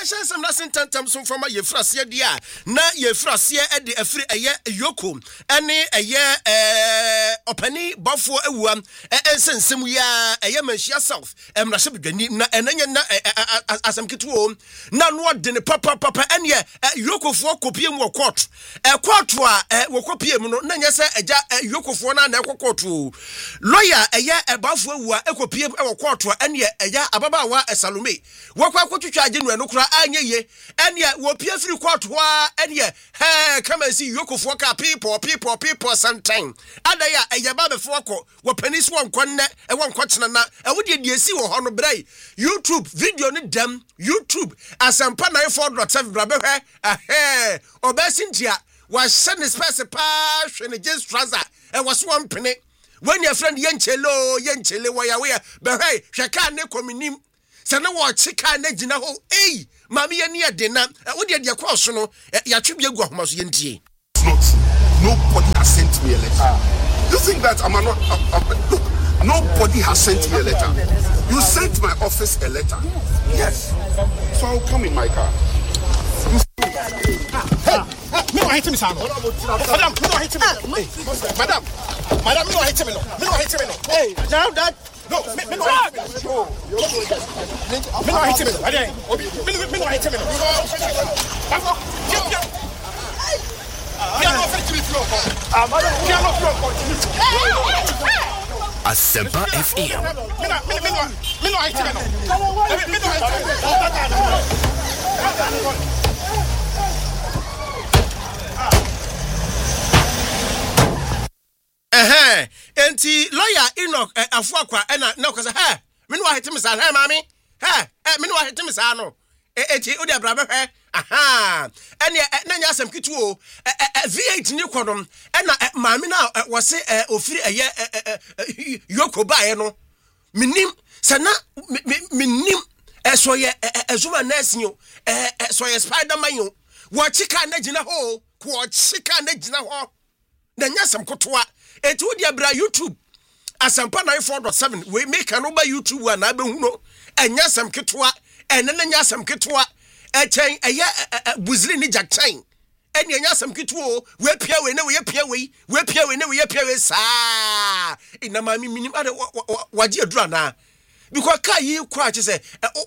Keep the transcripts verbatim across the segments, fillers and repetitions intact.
mention some last time some from ye frasia dia na ye frasia e de afiri eye yoko ene eye eh opani bafo awuam ensensem ya eye manhia south emra hye bedwani na enanye na asamketo na no de ne papa papa ene yokofo kopie mu court e court a wo kopie mu no na nyese eja yokofo na na ekokoto lawyer eye ebafo awua ekopie e court ene eya ababawa esalome wokwa akotwitwa agenu no kura anyeye ene wo pie firi court ho ene he come and see yokofo ka people people people sometime adaya eye ba befo ko wo panis won konne e won kwachena na e wode die si wo ho no brai YouTube video ni dem YouTube asampa nine four dot seven bra be hwe eh obesintia wa shene space pa hwe just trouser e was one penny when your friend yenchelo yenchele waya waya be hwe hwe ka ne kominim se na wo chika na gina ho eh mami ye ne de na wo de de cross no ya twebia gu ahoma so yentie. Nobody has sent me a letter. You think that I'm not uh, uh, look, nobody has sent me a letter. You sent my office a letter. Yes. So I'll come in my car. Hey, me no hit me son. Madam, me no hit me. Madam, madam, me no hit me no. Me no hit me no. Hey, now that no, me me no hit me. Me no hit me. Ade, me me no hit me no. Bako, get get. We are not factory floor. Ah, madam, we are not floor. Asempa F M. Me no me no me no hit me no. Me no hit me. Eh enti lawyer Enoch Afuakwa ena na kwasa ha me no ahete me sa ha mami ha eh me no ahete me sa no eti odi abra be hwe aha ene na nya asem kitu o V eight ni kodom ena mami na wose ofiri eye yoko bae no minim sana minim eso ye ezuma nurse yo eso ye Spider-Man yo wo chika na gina ho ko chika na gina ho na nya asem kotoa eti odi abra YouTube asampa nine four dot seven we make an over YouTube wa na be hu no enya asem ketoa ene na nya asem ketoa e chen eya buzli ni jack chen ene nya asem ketoa we pia we na we pia we we pia we na we pia we sa ina ma mi minim ade waje adura na because kai kura che se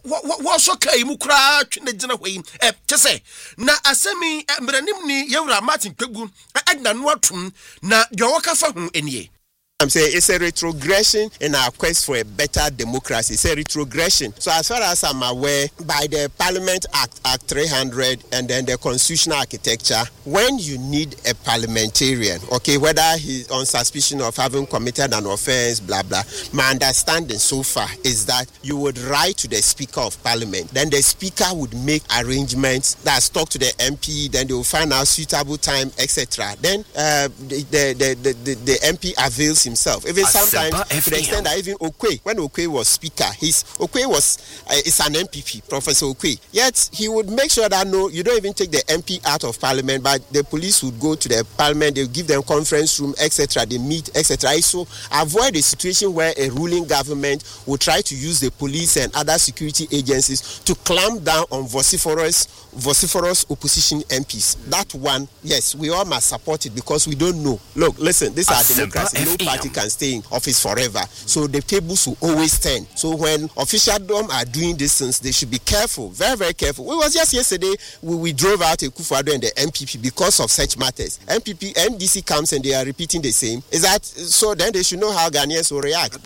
wo so kai mu kura twene gina hwei e che se na asemi mranim ni yewra Martin Kpegu adna no atum na de wo ka fa hu enie. I'm saying it's a retrogression in our quest for a better democracy. It's a retrogression. So as far as I'm aware, by the Parliament Act, Act three hundred, and then the constitutional architecture, when you need a parliamentarian, okay, whether he's on suspicion of having committed an offense, blah, blah, my understanding so far is that you would write to the Speaker of Parliament. Then the Speaker would make arrangements that talk to the M P, then they will find out suitable time, et cetera. Then uh, the, the, the, the, the M P avails himself. Even sometimes to the extent that even Okwe, when Okwe was speaker, his Okwe was uh, is an M P P, Professor Okwe. Yet he would make sure that no, you don't even take the M P out of Parliament, but the police would go to the Parliament, they would give them conference room, et cetera. They meet, et cetera. So avoid a situation where a ruling government will try to use the police and other security agencies to clamp down on vociferous, vociferous opposition M Ps. That one, yes, we all must support it because we don't know. Look, listen, this is our democracy. No party can stay in office forever. So the tables will always turn. So when officialdom are doing these things, they should be careful, very, very careful. It was just yesterday we, we drove out a Akufo-Addo and the M P P because of such matters. M P P, N D C comes and they are repeating the same. Is that so? Then they should know how Ghanaians will react.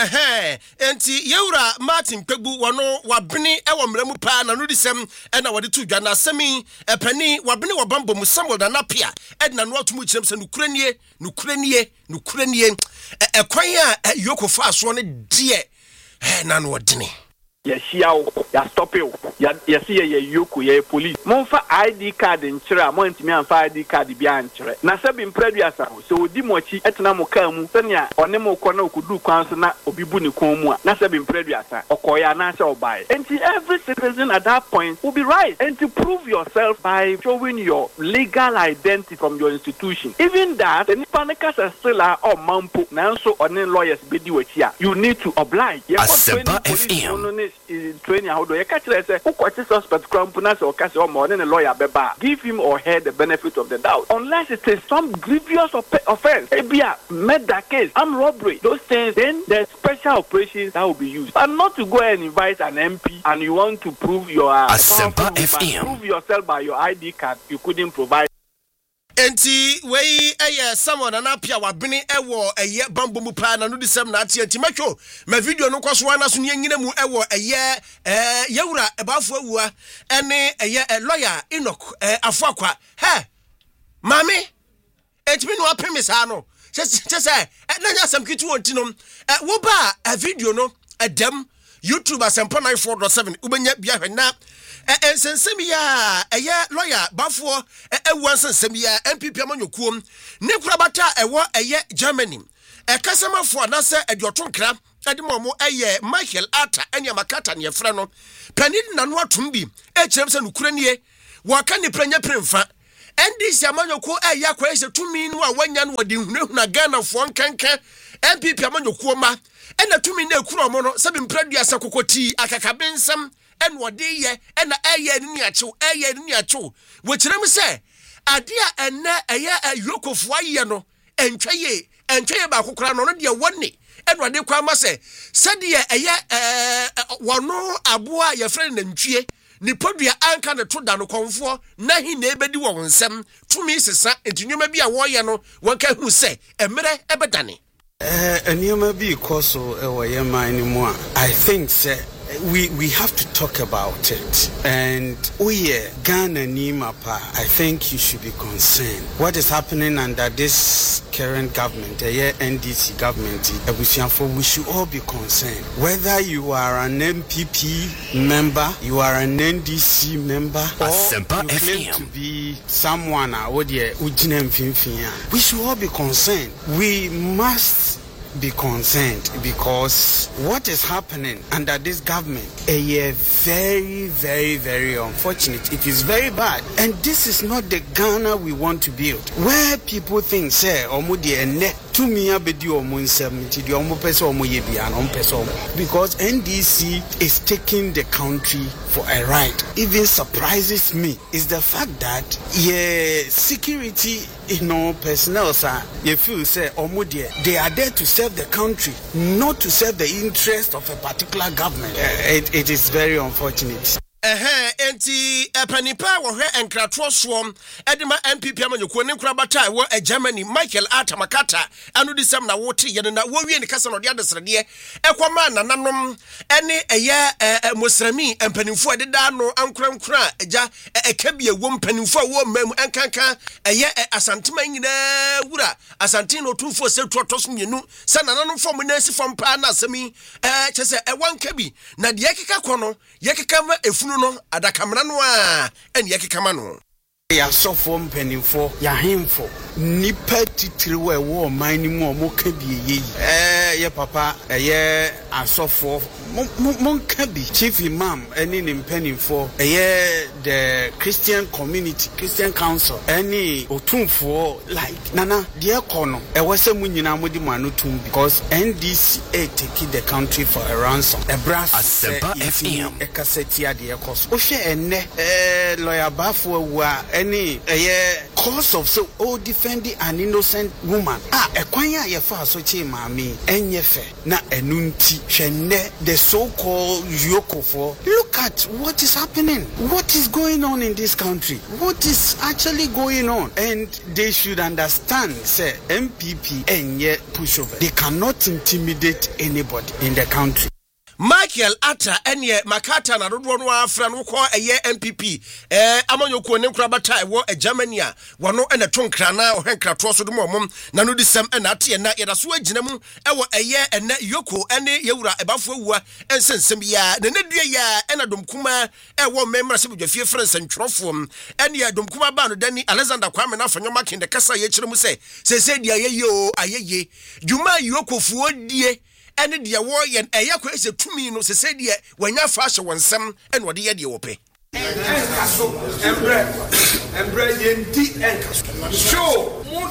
Eh enti yewra Martin Kpegu wono wabene e wo mramu pa na no disem e na wode to dwa na asemi e pani wabene wabambo mu Samuel da napia e na no atumu kirem se nukuranie nukuranie nukuranie e kwan a yokofo aso ne de e na no wodene ya shiao ya stop you ya ya see ya yoko ya police monfa I D card nchira mo ntimi anfa I D card bia nchire na sabi mpreduasa so odi mochi etena mo ka mu senia one mo kɔ na okudu kwan so na obibu ne kon mu a na sabi mpreduasa okoya na sha obai and every citizen at that point will be right and to prove yourself by showing your legal identity from your institution even that the nipaneka still are or mampo na so one lawyers bedi wachi a you need to oblige Asempa F M training how do you catch it say who catch suspect crampuna or catch or more than a lawyer beba give him or her the benefit of the doubt unless it is some grievous offense ebia murder case armed robbery those things then there's special operations that will be used but not to go and invite an M P and you want to prove your uh, Asempa F M prove yourself by your I D card you couldn't provide. Enti we eye someone anapia wabene ewo eye bambo mu pa na no disem na ati enti matwo ma video no kwaso ana so nyina mu ewo eye eh yewura ebafo awua ene eye lawyer Enoch eh afakwa he mame enti me no apeme sa no se se na nya sam kitu ontinom eh wo ba a video no edem YouTube Asempa ninety-four point seven ubenya bia hwena eh ensensem ya eye lawyer bafo ewu ensensem ya M P P amanyokuom ne kura bata ewo eye Germany e kasamafo anase ediotonkra edimomo eye Michael Arthur enya makata ne yefra no panid nanu atombi e kirem se nukura nie waka ne pranya premfa N D C amanyoku eye akwa ese tumi no a wanya no wodi hunahuna Ghana fo nkanka M P P amanyoku ma ena tumi na ekuro mo no sebi mpradua sakokoti akakabensam en wode ye ena eye ni achew eye ni achew wo kirem se ade a enne eye ayokofo aye no entwaye entwaye ba kokora no no de wonne en wode kwa ma se sede ye eye eh wono aboa ye frɛ na ntwie ni podua anka ne to da no konfo na hi na ebedi wo nsem tumi sesa entunwoma bi a wo ye no wonka hu se emere ebedane. Uh, I think sir, we we have to talk about it. And we Ghana Nimapa, I think you should be concerned. What is happening under this current government, the N D C government, we should all be concerned. Whether you are an M P P member, you are an N D C member, or you claim to be someone, we should all be concerned. We must be concerned because what is happening under this government is very, very, very unfortunate. It is very bad. And this is not the Ghana we want to build. Where people think, say, because N D C is taking the country for a ride. Even surprises me is the fact that yeah, security, you know, personnel, sir, you feel say they are there to serve the country, not to serve the interest of a particular government. Uh, it, it is very unfortunate. Eh enti epanipa wo hwe enkratro swom edema M P P amanyoku ne nkura bata wo e Germany Michael Arthur makata anu disem na wo te ye na wo wie ne kasa no de adesrede ekwama nananom ene eye mosrami empanimfo ededa no ankura nkura eja ekabie wo mpanimfo wo mam enkanka eye asantema nyina wura asantin no tumfo se totos mienu se nananom fom na asifom pa na asemi eh chese e wankabi na de yekeka kono yekeka ma efunu no adakamra no a ene yekekama no ya sofo mpanimfo ya hemfo nipa titiriwe wo mani mu mo ka biye eh ye papa eh asofo mon ka bi chief imam eni ni mpanimfo eh the Christian community Christian council eni otumfo like nana de ekono e wase mu nyina modi manu tum because N D C a taking the country for a ransom a brass Asempa F M e kaseti ade ekos o hwe enne eh lawyer bafo awua any a cause of so oh defending an innocent woman ah ekwanya ye fa so chi mami enyefe na enunti hwenne the so-called Yokofo. Look at what is happening, what is going on in this country, what is actually going on, and they should understand say M P P enye pushover, they cannot intimidate anybody in the country. Michael Arthur enye makata na dodo no afra no ko eye M P P eh amanyoku ne nkura bata ewo e Germany a wono ene tonkra na ohwenkrato so dum omom na no disem ena ate na yeda so agina mu ewo eye ene yoko ene yewura ebafo awua ensensem ya na nedua ya ena domkuma ewo memra se bodwafie France ntworofo ene ya domkuma ba no dani Alexander Kwame na afanyoma kinde kasa ye kire mu se sese dia ye yo ayeye dwuma yoko fuo die ene de wo ye eya kwa ese tumi no sese de wanya fa hye wonsem ene wode ye de wo pe enkaso embre embre yendi enkaso show mo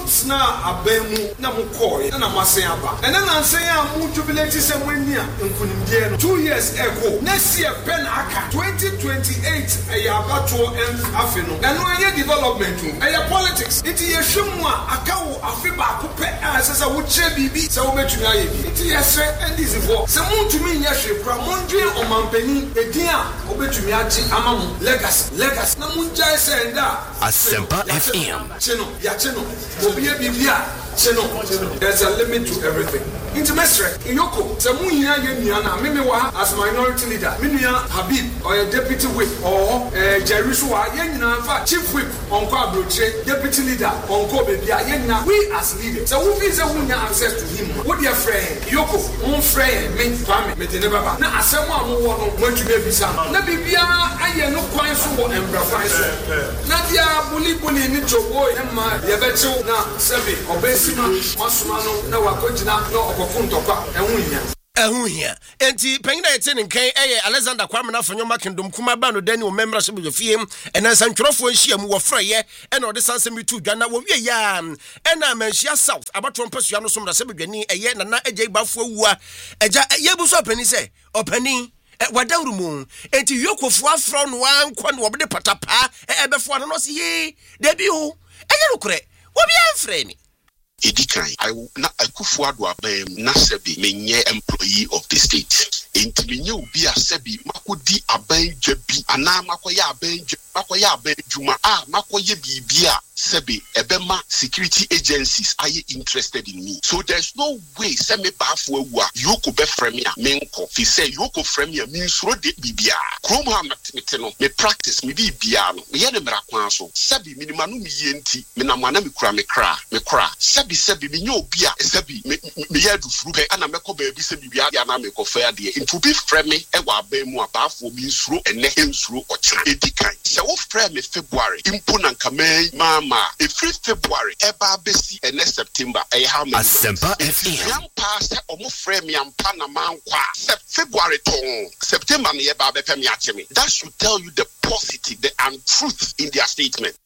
months na abemu na mukoi na masen aba. And then I say am mu jubilate semwenia nkunimdie no two years ago. Next year pen aka twenty twenty-eight e abato en afi no. And no ye development o. E politics. It ye hwemu a aka wo afi ba ko pe asesa wo kire bibi se wo betumi aye bi. It ye se and this for. Se muntumi nya hwe kra mondwe omampani edin a obetumi agi amamu legacy legacy na munja se nda Asempa F M. Chino ya chino obiye bibia chino. There's a limit to everything. Intimestre Yoko se munya ye nua na meme wa as minority leader menua Habib or a deputy whip or eh Jerusalem ye nyina fa chief whip onko abroche deputy leader onko bebia ye nyina we as leaders so we say we have access to him what their friend Yoko on friend me kwame me de ne baba na asem a mo wo no matumi bisa na bibia aye no kwan so wo embra kwan so na dia buli buli ni chobo e ma ye betu na sebi obesima masuma no na wakojina no okofuntokwa ehunnya ehunhia enti panyina yete ne nkan eye Alexander Kwame na Fanyoma Kingdom kuma ba no dani o memra so bofiem ena santwerofo nhia mu wofreye ena ode sansem tu dwa na wo wie ya ena manhia South abato mpasua no so mra se bedwani eye nana agye bafo awua agya yebuso opani se opani wadawru mu enti yokofo afro no ankwa no obde patapa ebefo no no se ye debi ho eye nokure wo bia mfre ni Edikai, I na Akufuado Abem na sebi menye employee of the state. Enti menye ubi a sebi makodi aben jebi ana makoye aben makoye aben juma ah makoye bibia sebi ebema security agencies are interested in me. So there's no way se me bafo awua yoko be fremia menko fi say yoko fremia means ro de bibia krom ha matete no me practice me bibia no me ye ne mra kwan so sebi minimanu me yenti me na mwana me kura me kra me kra sebi sebi me nyo obi a sebi me me ye du furu be ana me ko ba bi sebi bia ya na me ko fa de to be fremi e wa ba mu abafo mi nsuro ene ensuro ocha edikan se wo frem me February impo na nkamai mama e free February e ba besi ene September e how many Asempa F M yam pass omo frem yam pa na mankwa February ton September ne e ba be pem ya chemi. That should tell you the positive the untruth in their statement.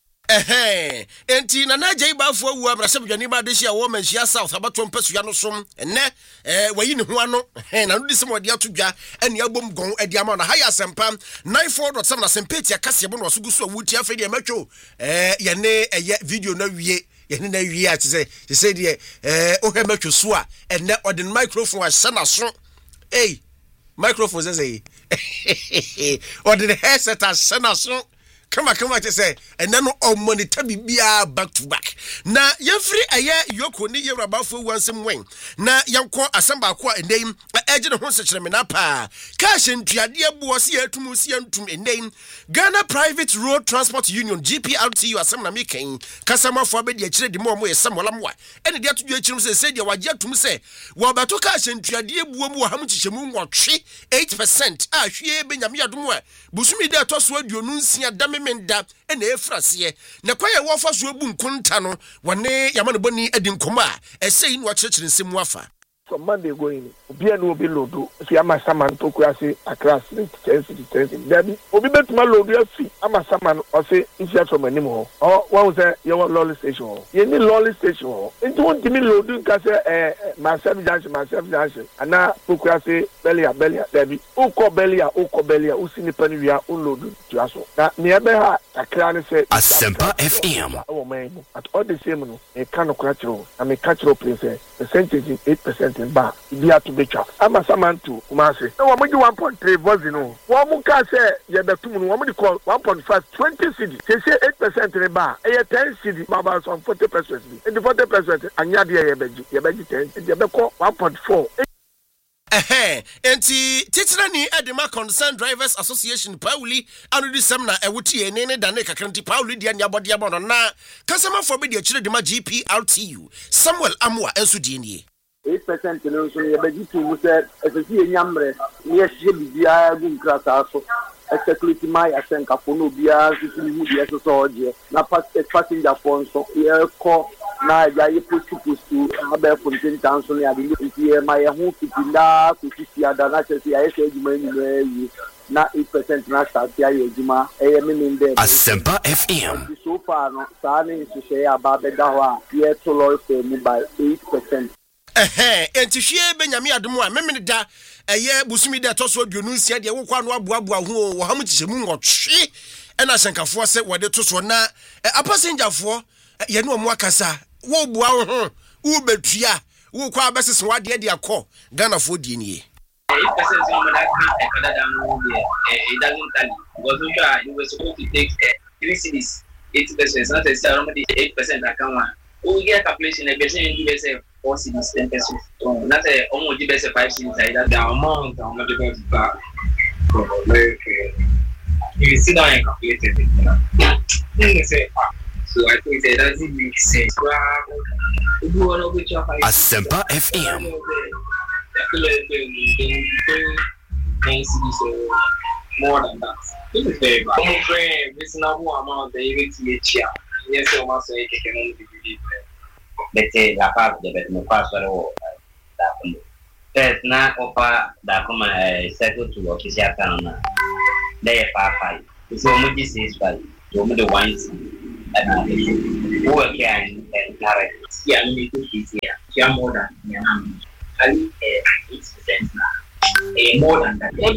Eh enti na na jai bafo awu abrasem dwani ba de hia wo manhia South abato mpasua no som ene eh wayi ne ho ano eh na no disem wode atodwa ene abom gon ade ama na haya Asempa ninety-four point seven Asempeti akase bo no so guso awuti afedi ematwo eh ye ne eye video na wie ye ne na wie a tse tse de eh o he matwo so a ene ode microphone a sana so eh microphone say ode the headset a sana so Come on, come on, to say, and then on money tabi bia back to back. Na yefri aye yoko ni ye rabafo wansem wen. Na yanko asamba kwa endem eje ne ho sechere na pa. Cash ntuade abu osi atum osi antum endem. Ghana Private Road Transport Union G P R T U asem na meken. Kasama fo abedi akire de mo mo yesam wolamwa. Ene de atodwo akirim se se de waje atum se wo bato cash ntuade abu mu ham chichemu nwotwe eight percent a hwie benyame adom a busumi de atoso aduonu nsia dame menda ene efrase na kwaye wo fa so abu nkunta no wone yama no boni adi nkoma esei no akirikire nsemu afa from Monday going obi anu obi lodo fi ama saman to kwase akra street ten city ten city dabi obi betuma lodo afi ama saman o se isia from anim ho o won say you want lolly station ho ye ni lolly station ho nti won timi lodo nka se eh myself junction myself junction ana kwase belia belia dabi uko belia uko belia usini pani wia unlodo tuaso na ne ebe ha akra ne se Asempa F M o man at all the same no e kan okra chiro na me ka chiro place percentage eight percent ba bia to betwa ama samantu umase na wo mo one point three voice no wo mo ka se ye betum no wo mo di call one point five twenty cedi se se eight percent ne ba e ye ten cedi ba ba so forty percent and the forty percent anya de ye beji ye beji ten ye be ko one point four. Eh enti titrani edema Concerned Drivers Association Pauli anu di semna ewuti ene ne dane kakranti Pauli dia nya bode abono na kasama for be di akire de ma G P R T U Samuel Amwa enso die nie eight percent no so ye beji tu mu se esesi enyamre ye hye bibia gu nkrata so executive my asenka fo no bia sisi hu die so so oje na passenger phone so ye ko na ya ye postu postu abe fontin tanso ne ade ye my hu tipinda ko sisi ada na chesi ya ese ejuma ni no yi na eight percent na start ya ejuma eh me me there Asempa F M so far no sa na nhyehyɛ aba bɛda hɔ a yɛ to lɔre fɛ mu by eight percent eh enti hwie benyame adom a memene da eye busumi da toso aduonu nsia de wo kwa no aboaboa ho wo ham kyihyemu ngotwe ena hyenkafo se wode toso na apasenjafo ye no mu akasa wo bua ho wo betua wo kwa abesese wade de akọ Ghana fo die nie eight percent of that can down it doesn't tally because we are you were supposed to take three cities eighty percent not say somebody eight percent account one we get calculation a person you give say four cities ten percent not say almost give say five cities that the amount on the deposit back you sit down and calculate it say so I think that doesn't make sense Asempa F M more than that. This is very bad. I'm afraid reasonable amount of even to each year. Yes, I must say, I can only believe let's say la part de bet no pass or that. There's not offer that come settle to official town. They are five. So much is this by the ones and who are carrying and direct. Yeah, you need to see here. You are more than eight percent now. A more than that.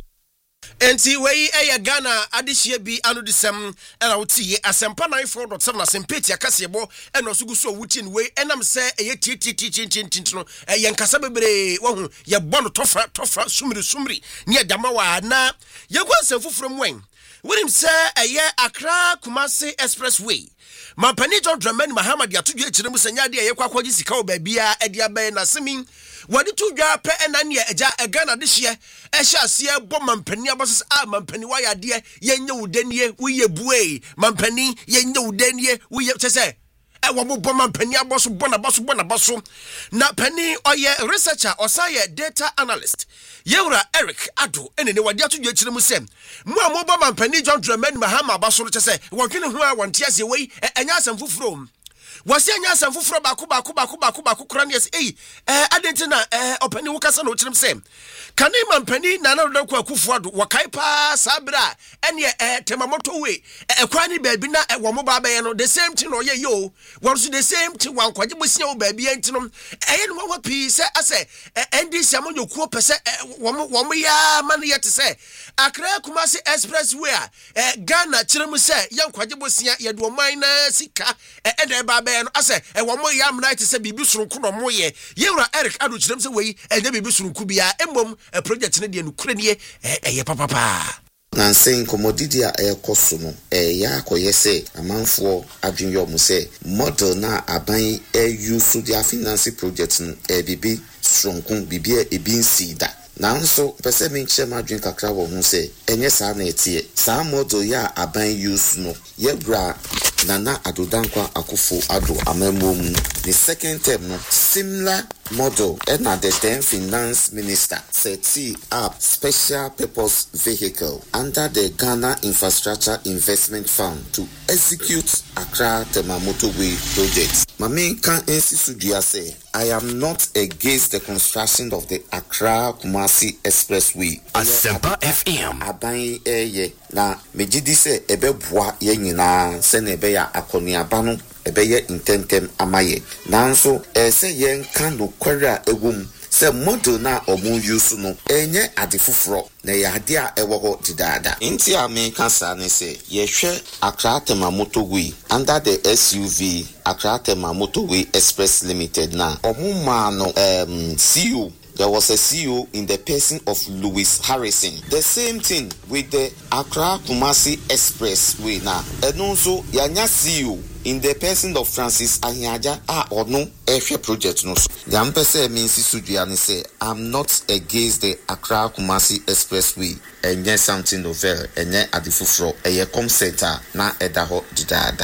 Enti wei eya Ghana adehye bi anu desem era wotie Asempa ninety-four point seven asempeti akasebo eno sugu so wutie ni wei enam se eye tititititititi no eye nkasa bebre wahu ye bono tofra tofra sumri sumri ne adama wa na ye gwansem foforo mwen winim se eye Accra Kumasi Expressway Mampani John Dramani Muhammad atudwe ekiremu senya de eye kwakwaji sika o babia ede abaye na semin wadi tudwa pe enane eja Ghana de hye ehye ase bo mampani abosas a mampani wa yade yenye wudanie wiye buei mampani yenye wudanie wiye chese e wo bo mampani aboso bona boso bona boso na pani oye researcher osaye data analyst Yewra Eric Ado enene wadi atudwa ekiremu sem mu amobo mampani John Dramani Muhammad abaso chese wodwene ho a wonte ase wei enya asem foforo wasi anya asem foforo baako baako baako baako baako kura ne eh eh adentina eh opani wo kasa no kyerem sem kane mampani na na do kwa kufu ado wakai pa sabra ene eh temamoto we ekwa ni baabi na wo mo ba ba no the same thing no ye yo won so the same thing wan kwaje bosia wo baabi entino eh no wo pi se ase N D C amonyokuo pese wo wo mo ya man ye te se Accra Kumasi Expressway eh Ghana kyerem se ye kwaje bosia ye do man na sika eh ede ba ba no ase e wo mo ya amna te se bibi surunku no mo ye Yewra Eric Ado kyerem se wei enye bibi surunku bia emmom a project ne de no kure ne eh papa pa Nansen komodidi a ekoso no eh ya akoyese amanfo adwenyo mu se model na aban e use their finance project no e bibi surunku bibi e binsi da nanso pese me nche ma dwen kakra wo hu se enye sa na etie sa model ya aban use no ye bra Nana Adodankwa Akufo Ado Amemom. The second term no similar model and the then finance minister set up special purpose vehicle under the Ghana Infrastructure Investment Fund to execute Accra Temamoto Way project. My main can say I am not against the construction of the Accra Kumasi Expressway. Asempa F M. Aban eye na mejidi se ebe bua ye nyina se na ebe ya akoniaba no ebe ye intentem amaye nanso ese ye nka no kwara egum se model na omu use no enye ade foforo na ya ade a ewo ho didada nti a me ka sa ne se ye hwe Accra Temamoto Way under the S U V Accra Temamoto Way Express Limited na omu ma no um C E O. There was a C E O in the person of Louis Harrison. The same thing with the Accra Kumasi Expressway now. And also, Yanya C E O in the person of Francis Ahiaja ah or no F project no. The Ampese means Sudiani say I'm not against the Accra Kumasi Expressway. And yes something novel and yet at the fufro a ye com center na edaho didada.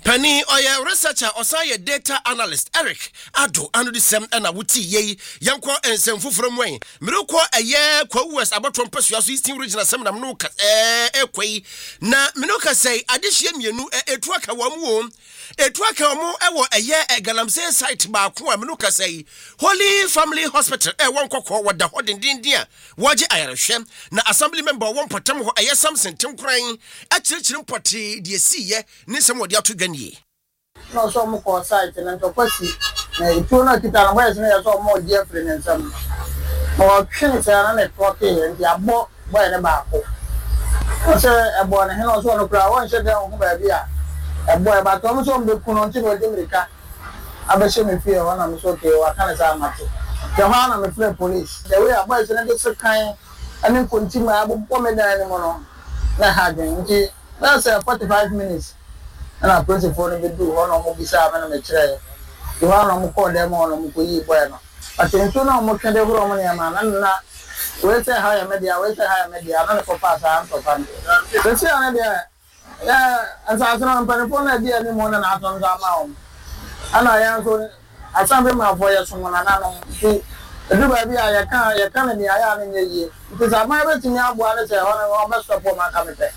Penny oye researcher osaye data analyst Eric Ado anodi sem na wuti ye yanko ensem foforo mwen mireko eye kwa West abatrom pesu aso Eastern region sem na mno eh ekwei na minoka say adehye mienu etu aka wamu etu aka wamu ewo eye galamsey site ba ko a minoka say Holy Family Hospital e won kokko wada hodindin dia waje ayarehwe na assembly member won potam ho eye Samson Tinkran akirikiri mpoti de siye ni sem wode ato gani no so mo ko site na to kwasi na itu na kita na boys na so mo die friend nsam o twin se na ne toke ndi abo boy ne ba ko o se ebo na he no so no kra won se de ho ba bia ebo e ba to mo so mbe kuno nti no de America abese me fie wana me so ke wa kana sa mato de ha na me friend police the way boys na de se kan ani konti ma abo po me dan ni mo no na ha den nti that's uh, forty-five minutes and I put the phone in the do one of the seven and the chair. You are on call them on a Mukuyi bueno. But in two no more can they roam on your man and not wait a higher media, wait a higher media, I'm for pass I'm for fun. Let's see on there. Yeah, as I said on Penapon idea any more than out on the mount. And I am so I sent my voice from one another. The baby I can't you can't be I am in the year. Because I'm married to me I want to say on best of my committee.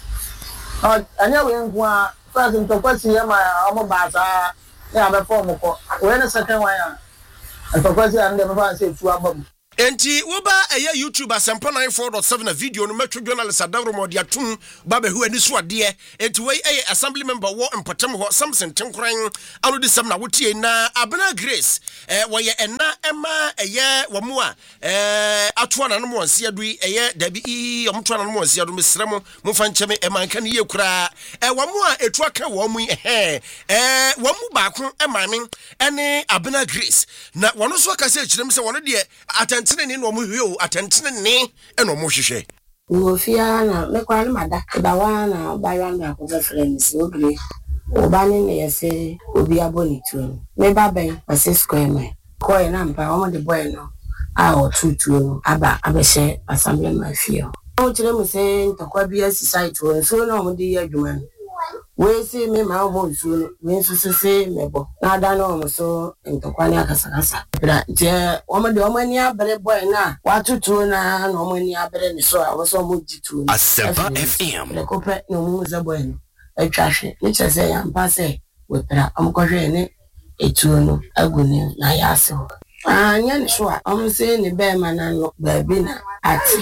I know in first in to question my omo baza ya be form ko we na second one and to question and dem fan say two abam enti wo ba eye YouTube asempa ninety-four point seven na video no metro journalist adawro mo dia tum ba be hu ani so ade enti we eye assembly member wompatam ho Samson Tinkran anu disem na wotie na Abena Grace eh wo ye ena ema eye wo mu a eh atoa na no mo nse adu eye dabi i omtoa na no mo nse adu mesremo mo fa ncheme e manka ne ye kura eh wo mu a etu aka wo mu eh eh wo mu ba ko e mame ene Abena Grace na wono so aka se kirem se wono de atent ni no mo hwe o atentene ne e no mo hwehwe wo fia na me kwa na mada ba wa na ba ya na ko be friends ogre o ba ni ne yese obi aboni tu me ba ben ase square me ko e na mpa o mo de boy no a o tutu no aba abehye assembly ma fia o kire mu se ntokwa bia society wo so na mo de ye adwuma we see me ma ho so we so se mebo na da no mo so ntokwa ni akasakasa bra je o mo de o mani abere boy na watutu na no mani abere ni so a wo so mo jitu Asempa F M le ko pe no mo za boy no atwahwe ni chese ya mpa se we pra amkohwe ni etu no aguni na ya se ho anya ni so a o mo se ni be ma na no ba bi na ati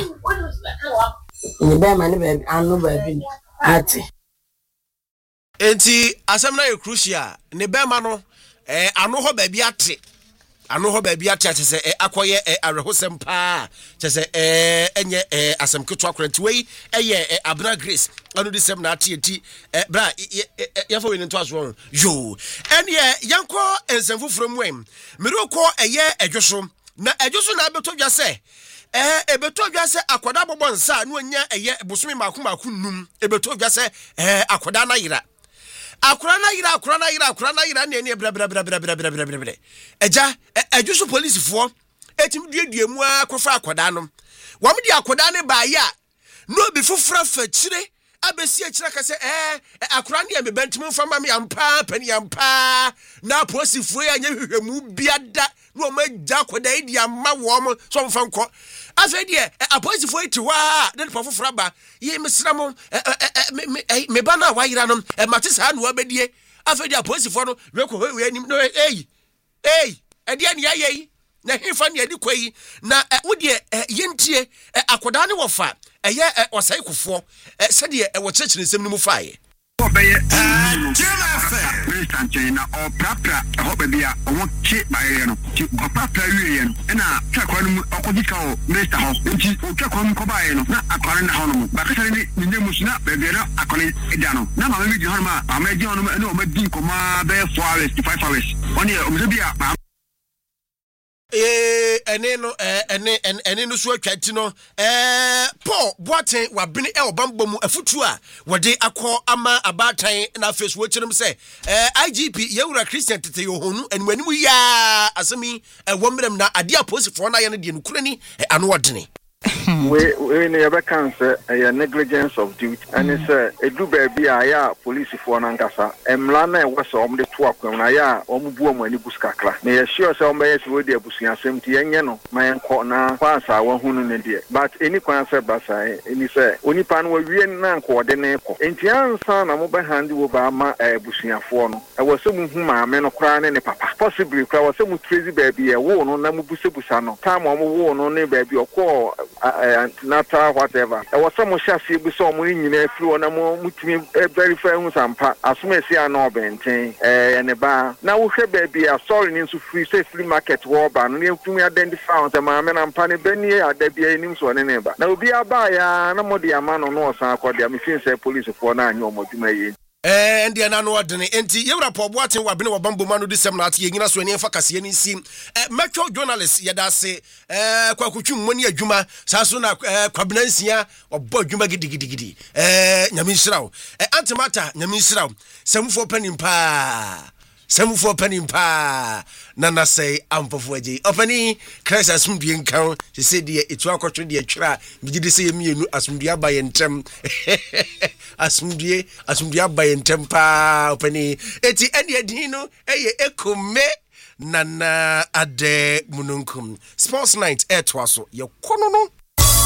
ni be ma ni be anu ba bi ati enti asem na e crucial ne bema no eh ano ho ba bi ate ano ho ba bi ate atese eh akoye eh arehosem pa tese eh enye eh asem keto akorant wei eye eh Abena Grace anu di sem na ate enti eh bra ye fo we nto aso yo enye yanko ensemfu from wem miroko eye edwoso na edwoso na beto dwa se eh ebeto dwa se akoda bobon nsa no nya eye bosumi maku maku num ebeto dwa se eh akoda na yira akura na yira akura na yira akura na yira ne ne bra bra bra bra bra bra bra bra eja edwuso police fo etim duedue mu akofa akoda no wo me di akoda ne ba ya no bi fufura fa kire abesi akira ka se eh akura ne me bentim mfama me ampa pani ampa na police fo ya nya hwehwemu biada no ma ja akoda idi amma wo mo so mfa nko afa die apolice fo iti wa de fufura ba ye mesramo me ba na wa yira no mate sa no abedie afa die apolice fo no reko we anim no eh eh ade ne ayi na hefa ne adi kwai na wodie yentie akoda ne wofa eye osai kufo se de e wo chechire nsem no mu faaye obeye Christian na o prapra ho bebia o wo chi baye no chi prapra wiye no na twakwa no okodika o minister ho nti o twakwa no ko baye no na akware na ho no ba kasare ni nye musuna bebia na akone eda no na ma me di ho ma ma di ho no na o ma di nkoma be four hours five hours oni o me bia eh ene no eh ene ene no so atwati no eh Paul Boaten wabene e obambomu afutu a wode akọ ama abatan na face wo chirim se eh I G P yewura Christian tete yohonu animanimu ya asemi e womrem na ade aposifo na ye no de nukurani ano odene we we ne be kan say a negligence of duty and it's a edu baby aya police for nankasa emla na e wese om de to akwam na ya om bu om ani buskakra na ye sure say om be yes we de abusua sem ti yenye no man ko na kwasa wa hunu ne de but any kwan say basa any say onipa no wie na nko de ne ko enti ansa na mo be handi wo ba ma abusuafo no e wese mu hu ma me no kra ne ne papa possibly kra wese mu crazy baby e wo no na mu busebusa no time om wo no ne baby okọ antenatal whatever e wese mo hya se bi so mo nyina firi ona mo mutimi verify hu sampa asomesi ana obenten eh ne ba na wo hwe baby a sorry ni so free say free market wo ba no ne tumi identify on ma me na mpa ne bani adabia enim so ne ne ba na obi aba ya na mo de ama no no san akọ me fin say police for na anyo mo dwuma yi eh ndi na no odene enti yewra pobo aten wa bene wa bambo ma no disem na ate yenyina so eni fa kase ni si eh metro journalist yeda se eh kwakutwu mmoni adwuma sa so na kwabnansia obo adwuma gidigidigidi eh nyame nhirawo eh antimata nyame nhirawo semfo panim pa semfo panim pa na na say ampofo agi opani Christ asumdue nkan se se de etu akotwe de atwira bigidi se yemienu asumdue abaye ntem asumdue asumdue abaye ntem pa opani eti eni adin no eye ekome nana ade mununkum sports night etwaso ye kono no